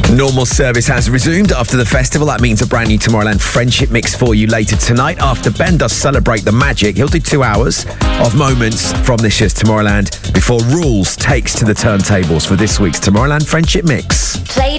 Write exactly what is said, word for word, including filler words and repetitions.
Normal service has resumed after the festival. That means a brand new Tomorrowland Friendship Mix for you later tonight. After Ben does celebrate the magic, he'll do two hours of moments from this year's Tomorrowland before Rules takes to the turntables for this week's Tomorrowland Friendship Mix. Played